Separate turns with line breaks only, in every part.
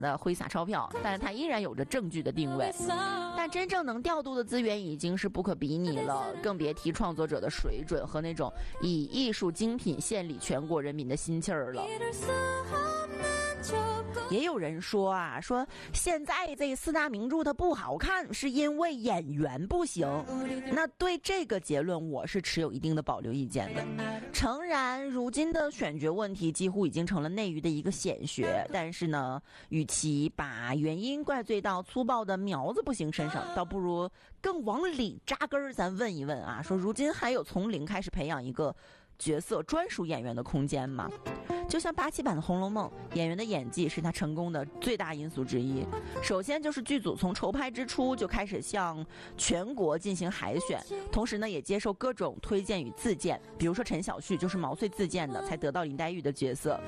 的挥洒钞票，但是它依然有着正剧的定位。但真正能调度的资源已经是不可比拟了，更别提创作者的水准和那种以艺术精品献礼全国人民的心气儿了。也有人说啊，说现在这四大名著它不好看，是因为演员不行。那对这个结论，我是持有一定的保留意见的。诚然，如今的选角问题几乎已经成了内娱的一个显学，但是呢，与其把原因怪罪到粗暴的苗子不行身上，倒不如更往里扎根儿，咱问一问啊，说如今还有从零开始培养一个角色专属演员的空间吗？就像87版的《红楼梦》，演员的演技是他成功的最大因素之一。首先就是剧组从筹拍之初就开始向全国进行海选，同时呢也接受各种推荐与自荐，比如说陈小旭就是毛遂自荐的，才得到林黛玉的角色。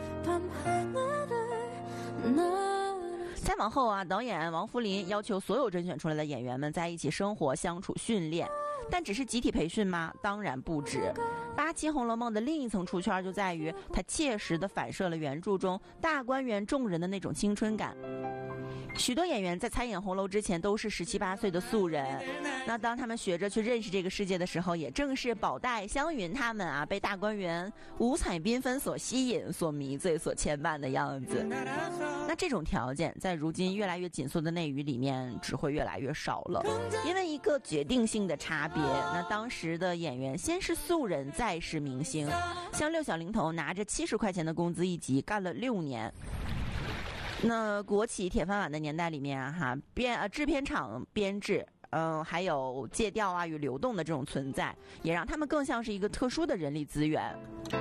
再往后啊，导演王扶林要求所有甄选出来的演员们在一起生活、相处、训练，但只是集体培训吗？当然不止。87《红楼梦》的另一层出圈就在于它切实地反射了原著中大观园众人的那种青春感。许多演员在参演红楼之前都是17、18岁的素人，那当他们学着去认识这个世界的时候，也正是宝黛、湘云他们啊被大观园五彩缤纷所吸引、所迷醉、所牵绊的样子。那这种条件在如今越来越紧缩的内娱里面只会越来越少了，因为一个决定性的差别。那当时的演员先是素人，再是明星，像六小龄童拿着70块钱的工资一集干了6年。那国企铁饭碗的年代里面啊，制片厂编制还有借调啊与流动的这种存在，也让他们更像是一个特殊的人力资源。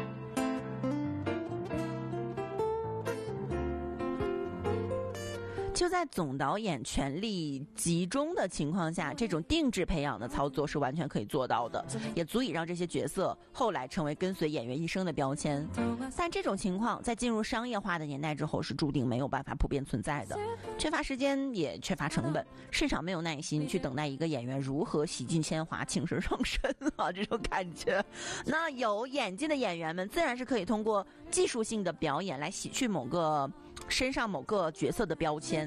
就在总导演全力集中的情况下，这种定制培养的操作是完全可以做到的，也足以让这些角色后来成为跟随演员一生的标签。但这种情况在进入商业化的年代之后是注定没有办法普遍存在的，缺乏时间也缺乏成本，市场没有耐心去等待一个演员如何洗尽铅华、请神上身啊这种感觉。那有演技的演员们自然是可以通过技术性的表演来洗去身上某个角色的标签，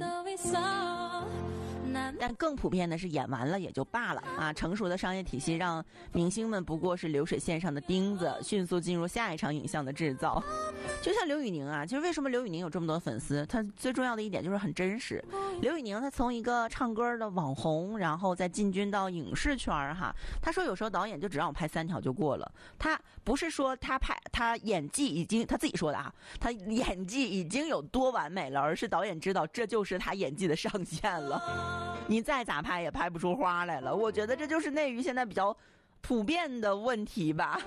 但更普遍的是演完了也就罢了啊！成熟的商业体系让明星们不过是流水线上的钉子，迅速进入下一场影像的制造。就像刘宇宁啊，其实为什么刘宇宁有这么多粉丝？他最重要的一点就是很真实。刘宇宁他从一个唱歌的网红，然后再进军到影视圈哈。他说有时候导演就只让我拍3条就过了。他不是说他演技已经他自己说的啊，他演技已经有多完美了，而是导演知道这就是他演技的上限了。你再咋拍也拍不出花来了。我觉得这就是内娱现在比较普遍的问题吧。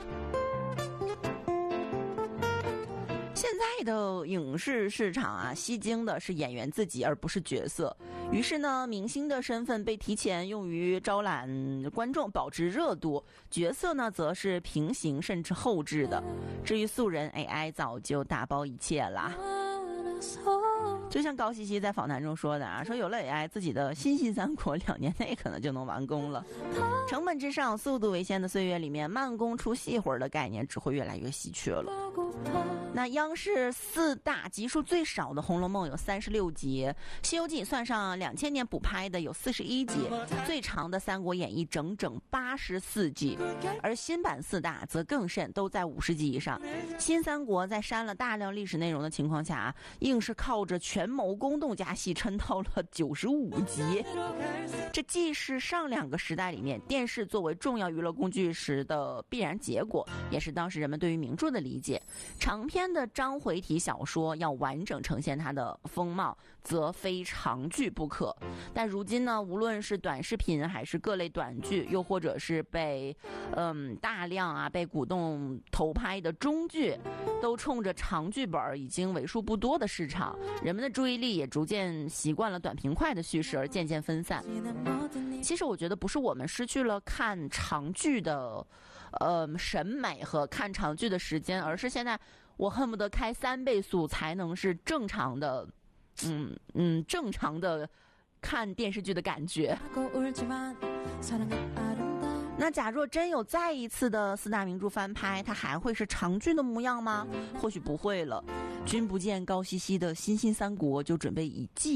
现在的影视市场啊，吸睛的是演员自己，而不是角色。于是呢，明星的身份被提前用于招揽观众，保持热度；角色呢，则是平行甚至后置的。至于素人 ，AI 早就打包一切啦。就像高希希在访谈中说的啊，说有了 AI， 自己的新兴三国2年内可能就能完工了。成本至上、速度为先的岁月里面，慢工出细活的概念只会越来越稀缺了。那央视4大集数最少的《红楼梦》有36集，《西游记》算上2000年补拍的有41集，最长的《三国演义》整整84集，而新版4大则更甚，都在50集以上。新三国在删了大量历史内容的情况下，硬是靠着权谋宫斗加戏撑到了95集。这既是上2个时代里面电视作为重要娱乐工具时的必然结果，也是当时人们对于名著的理解。长篇的章回体小说要完整呈现它的风貌，则非长剧不可。但如今呢，无论是短视频还是各类短剧，又或者是被大量被鼓动投拍的中剧，都冲着长剧本已经为数不多的市场，人们的注意力也逐渐习惯了短平快的叙事，而渐渐分散。其实我觉得不是我们失去了看长剧的审美和看长剧的时间，而是现在我恨不得开3倍速才能是正常的正常的看电视剧的感觉。那假若真有再一次的4大名著翻拍，它还会是长剧的模样吗？或许不会了。君不见高希希的新三国就准备以季